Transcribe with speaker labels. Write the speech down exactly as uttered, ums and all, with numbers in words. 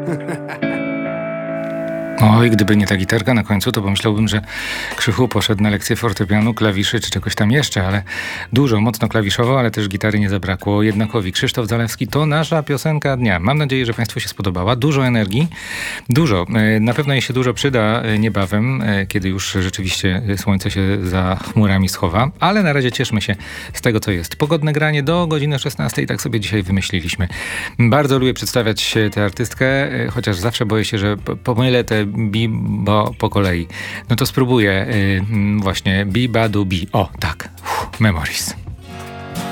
Speaker 1: Oj, gdyby nie ta gitarka na końcu, to pomyślałbym, że Krzychu poszedł na lekcję fortepianu, klawiszy czy czegoś tam jeszcze, ale dużo, mocno klawiszowo, ale też gitary nie zabrakło jednakowi. Krzysztof Zalewski to nasza piosenka dnia. Mam nadzieję, że Państwu się spodobała. Dużo energii, dużo. Na pewno jej się dużo przyda niebawem, kiedy już rzeczywiście słońce się za chmurami schowa, ale na razie cieszmy się z tego, co jest. Pogodne granie do godziny szesnastej, tak sobie dzisiaj wymyśliliśmy. Bardzo lubię przedstawiać tę artystkę, chociaż zawsze boję się, że pomylę te bi, bo po kolei. No to spróbuję yy, właśnie bi, ba, du, bi. O, tak. Uff, Memories.